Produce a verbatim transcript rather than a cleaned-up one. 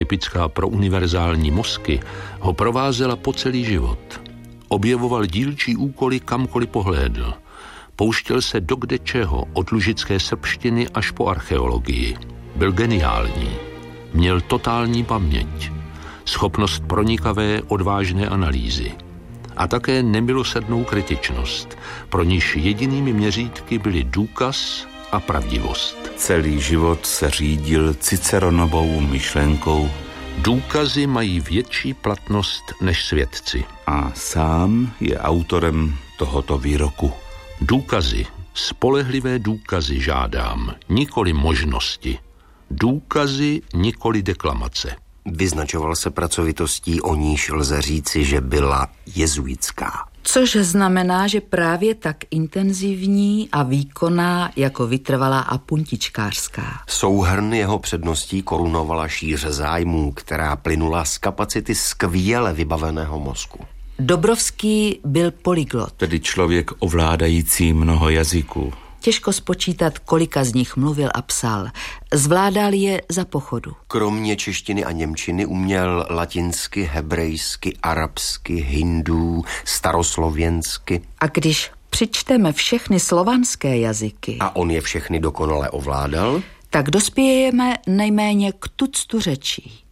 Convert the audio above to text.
typická pro univerzální mozky, ho provázela po celý život. Objevoval dílčí úkoly kamkoliv pohlédl. Pouštěl se do kdečeho, od lužické srbštiny až po archeologii. Byl geniální. Měl totální paměť, schopnost pronikavé, odvážné analýzy a také nemilosrdnou kritičnost, pro níž jedinými měřítky byly důkaz a pravdivost. Celý život se řídil Ciceronovou myšlenkou. Důkazy mají větší platnost než svědci. A sám je autorem tohoto výroku. Důkazy, spolehlivé důkazy žádám, nikoli možnosti. Důkazy, nikoli deklamace. Vyznačoval se pracovitostí, o níž lze říci, že byla jezuitská. Což znamená, že právě tak intenzivní a výkonná jako vytrvalá a puntičkářská. Souhrn jeho předností korunovala šíře zájmů, která plynula z kapacity skvěle vybaveného mozku. Dobrovský byl polyglot. Tedy člověk ovládající mnoho jazyků. Těžko spočítat, kolika z nich mluvil a psal. Zvládal je za pochodu. Kromě češtiny a němčiny uměl latinsky, hebrejsky, arabsky, hindů, staroslověnsky. A když přičteme všechny slovanské jazyky, a on je všechny dokonale ovládal, tak dospějeme nejméně k tuctu řečí.